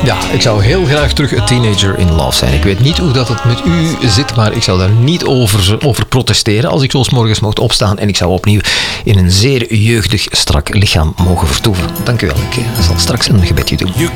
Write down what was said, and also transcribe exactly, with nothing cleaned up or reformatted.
Ja, ik zou heel graag terug een teenager in love zijn. Ik weet niet hoe dat het met u zit, maar ik zou daar niet over, over protesteren als ik zo 's morgens mocht opstaan en ik zou opnieuw in een zeer jeugdig, strak lichaam mogen vertoeven. Dank u wel. Ik zal straks een gebedje doen.